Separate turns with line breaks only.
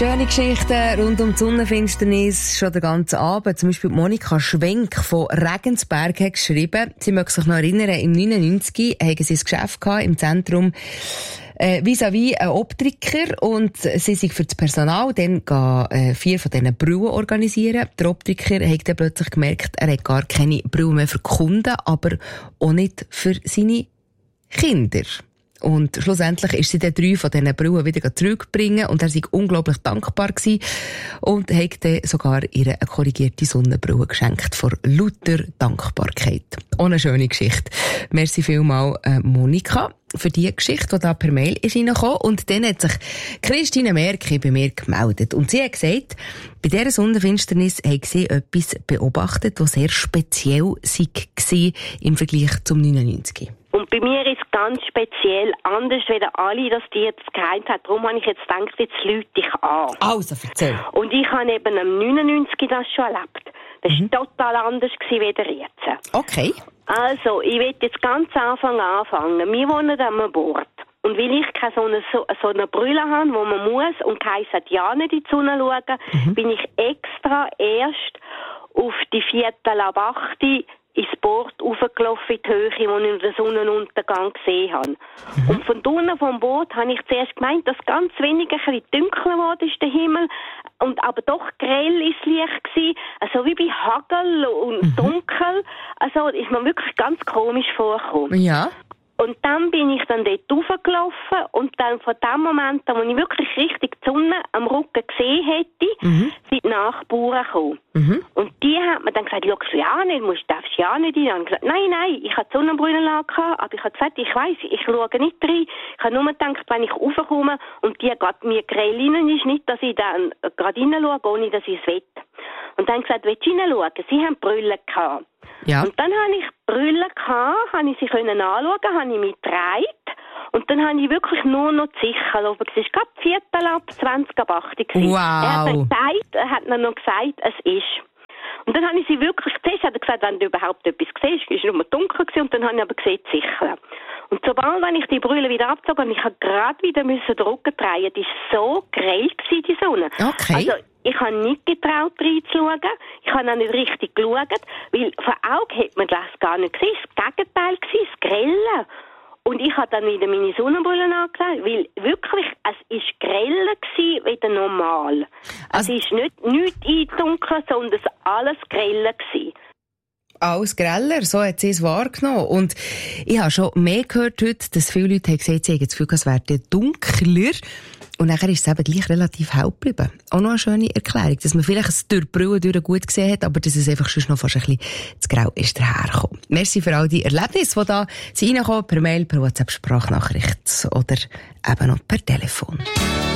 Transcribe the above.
Schöne Geschichten rund um die Sonnenfinsternis schon den ganzen Abend. Zum Beispiel Monika Schwenk von Regensberg hat geschrieben, sie möchte sich noch erinnern, im 99 haben sie ein Geschäft gehabt im Zentrum vis-à-vis ein Optiker und sie sind für das Personal dann 4 von diesen Brillen organisieren. Der Optiker hat dann plötzlich gemerkt, er hat gar keine Brillen mehr für Kunden, aber auch nicht für seine Kinder. Und schlussendlich ist sie dann 3 von diesen Brillen wieder zurückbringen und er war unglaublich dankbar gewesen und hat dann sogar ihr eine korrigierte Sonnenbrille geschenkt vor lauter Dankbarkeit. Auch eine schöne Geschichte. Merci vielmals, Monika, für die Geschichte, die da per Mail ist reingekommen. Und dann hat sich Christine Merki bei mir gemeldet. Und sie hat gesagt, bei dieser Sonnenfinsternis hat sie etwas beobachtet, das sehr speziell war im Vergleich zum 99.
Und bei mir ist es ganz speziell anders, wie alle das die jetzt geheint hat. Darum habe ich jetzt gedacht, jetzt lüte ich an.
Also, erzähl.
Und ich habe eben am 99 das schon erlebt. Das war total anders wie jetzt.
Okay.
Also, ich will jetzt ganz anfangen. Wir wohnen am Bord. Und weil ich keine so eine Brille habe, wo man muss und keiner sagt, ja nicht in die Sonne schauen, bin ich extra erst auf die 7:08 ins Boot raufgelaufen in die Höhe, wo ich den Sonnenuntergang gesehen habe. Und von unten vom Boot habe ich zuerst gemeint, dass ganz wenig ein bisschen dunkler geworden ist, der Himmel, und aber doch grell ist das Licht gewesen, also wie bei Hagel und dunkel. Also ist mir wirklich ganz komisch vorgekommen. Ja. Und dann bin ich dann dort raufgelaufen und dann von dem Moment, wo ich wirklich richtig die Sonne am Rücken gesehen hätte, sind die Nachbarn gekommen. Und die hat mir dann gesagt, schau ja nicht, darfst ja nicht rein. Und ich habe gesagt, nein, ich habe die Sonnenbrille gehabt, aber ich habe gesagt, ich weiss, ich schaue nicht rein. Ich habe nur gedacht, wenn ich raufkomme und die gerade mir grell rein ist, nicht, dass ich dann gerade rein schaue, ohne dass ich es will. Und dann gesagt, willst du reinschauen? Sie haben Brille gehabt. Ja. Und dann habe ich Brille gehabt, habe ich sie anschauen, habe ich mich gedreht und dann habe ich wirklich nur noch die Sichel oben. Es war gerade 7:20
Wow.
Er hat mir noch gesagt, es ist. Und dann habe ich sie wirklich gesehen. Hat er gesagt, wenn du überhaupt etwas siehst, ist es nur dunkel gewesen. Und dann habe ich aber gesehen, die Sichel. Und sobald, wenn ich die Brille wieder abgezogen habe, ich habe gerade wieder den Rücken drehen, die war so grell gewesen, die Sonne.
Okay.
Also, ich habe nicht getraut, reinzuschauen. Ich habe auch nicht richtig geschaut, weil vor Augen hat man das gar nicht gesehen. Das Gegenteil war, das Grelle. Und ich habe dann wieder meine Sonnenbrille angelegt, weil wirklich, es war greller gewesen, wie normal. Also, es ist nicht eindunkeln, sondern alles greller gewesen.
Alles greller, so hat sie es wahrgenommen. Und ich habe schon mehr gehört heute, dass viele Leute haben gesagt, sie haben das Gefühl, es werde dunkler. Und nachher ist es eben gleich relativ hell geblieben. Auch noch eine schöne Erklärung, dass man vielleicht es durch die Brille durch gut gesehen hat, aber dass es einfach schon noch fast ein bisschen zu grau ist dahergekommen. Merci für all die Erlebnisse, die da reinkommen, per Mail, per WhatsApp-Sprachnachricht oder eben noch per Telefon.